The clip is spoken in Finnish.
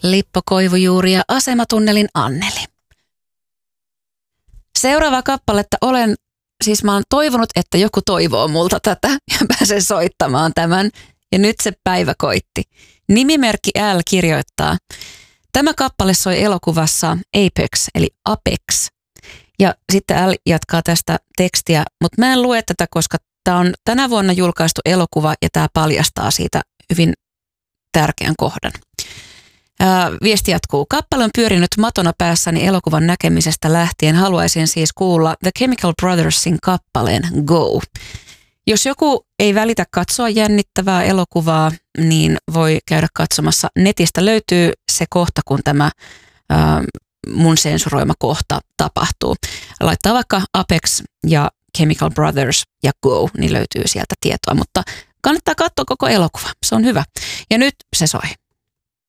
Lippo Koivujuuri ja Asematunnelin Anneli. Seuraava kappaletta mä oon toivonut, että joku toivoo multa tätä ja pääsen soittamaan tämän. Ja nyt se päivä koitti. Nimimerkki L kirjoittaa: tämä kappale soi elokuvassa Apex, eli Apex. Ja sitten L jatkaa tästä tekstiä, mutta mä en lue tätä, koska tämä on tänä vuonna julkaistu elokuva ja tämä paljastaa siitä hyvin tärkeän kohdan. Viesti jatkuu. Kappale on pyörinyt matona päässäni elokuvan näkemisestä lähtien. Haluaisin siis kuulla The Chemical Brothersin kappaleen Go. Jos joku ei välitä katsoa jännittävää elokuvaa, niin voi käydä katsomassa. Netistä löytyy se kohta, kun tämä mun sensuroima kohta tapahtuu. Laittaa vaikka Apex ja Chemical Brothers ja Go, niin löytyy sieltä tietoa. Mutta kannattaa katsoa koko elokuva. Se on hyvä. Ja nyt se soi.